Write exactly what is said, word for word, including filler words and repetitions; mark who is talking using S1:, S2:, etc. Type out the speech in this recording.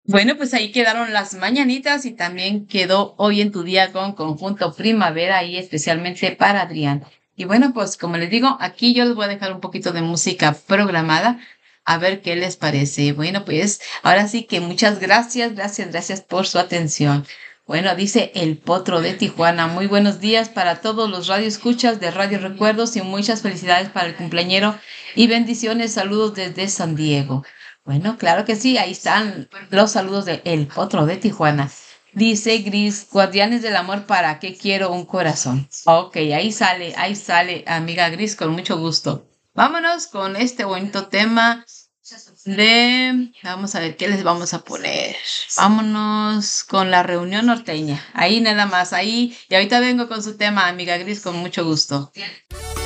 S1: Bueno, pues ahí quedaron las mañanitas y también quedó Hoy en tu día con Conjunto Primavera y especialmente para Adrián. Y bueno, pues como les digo, aquí yo les voy a dejar un poquito de música programada a ver qué les parece. Bueno, pues ahora sí que muchas gracias, gracias, gracias por su atención. Bueno, dice el Potro de Tijuana. Muy buenos días para todos los radioescuchas de Radio Recuerdos y muchas felicidades para el cumpleañero y bendiciones. Saludos desde San Diego. Bueno, claro que sí, ahí están los saludos de El Potro de Tijuana. Dice Gris, Guardianes del Amor, ¿para qué quiero un corazón? Ok, ahí sale, ahí sale, amiga Gris, con mucho gusto. Vámonos con este bonito tema de, vamos a ver qué les vamos a poner. Vámonos con la reunión norteña. Ahí nada más, ahí. Y ahorita vengo con su tema, amiga Gris, con mucho gusto.